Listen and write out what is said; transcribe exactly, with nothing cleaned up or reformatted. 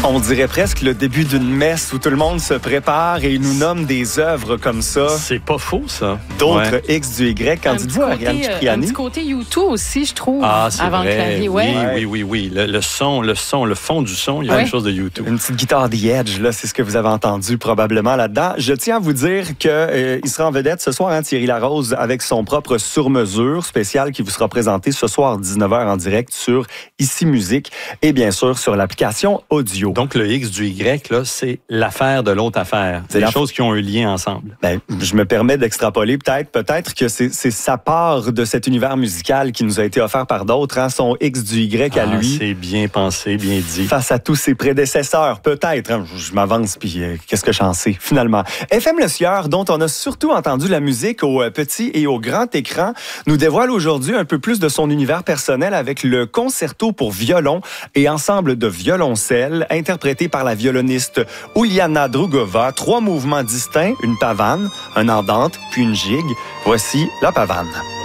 On dirait presque le début d'une messe où tout le monde se prépare et nous nomme des œuvres comme ça. C'est pas faux, ça. D'autres ouais. X du Y. Qu'en dites-vous, Ariane Cipriani? Un petit côté YouTube aussi, je trouve, ah, c'est avant vrai. le clavier. Ouais. Oui, oui, oui, oui. Le, le son, le son, le fond du son, il y a ouais. quelque chose de YouTube. Une petite guitare The Edge, là, c'est ce que vous avez entendu probablement là-dedans. Je tiens à vous dire qu'il euh, sera en vedette ce soir, hein, Thierry Larose, avec son propre sur-mesure spécial qui vous sera présenté ce soir à dix-neuf heures en direct sur Ici Musique et bien sûr sur l'application audio. Donc, le X du Y, là, c'est l'affaire de l'autre affaire. C'est des choses qui ont un lien ensemble. Ben, je me permets d'extrapoler peut-être. Peut-être que c'est, c'est sa part de cet univers musical qui nous a été offert par d'autres, hein, son X du Y à ah, lui. C'est bien pensé, bien dit. Face à tous ses prédécesseurs, peut-être. Hein, je, je m'avance, puis euh, qu'est-ce que j'en sais, finalement. F M Le Sieur, dont on a surtout entendu la musique au petit et au grand écran, nous dévoile aujourd'hui un peu plus de son univers personnel avec le concerto pour violon et ensemble de violoncelle, interprété par la violoniste Uliana Drugova. Trois mouvements distincts, une pavane, un andante, puis une gigue. Voici la pavane.